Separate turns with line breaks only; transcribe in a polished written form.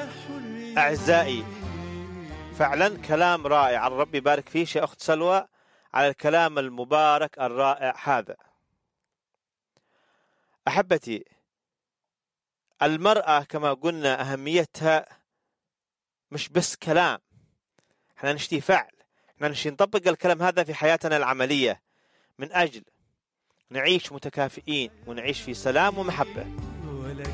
أعزائي، فعلا كلام رائع، الرب يبارك فيك يا أخت سلوى على الكلام المبارك الرائع هذا. أحبتي، المرأة كما قلنا أهميتها مش بس كلام، احنا نشتي فعل، احنا نشتي نطبق الكلام هذا في حياتنا العملية من أجل نعيش متكافئين ونعيش في سلام ومحبة.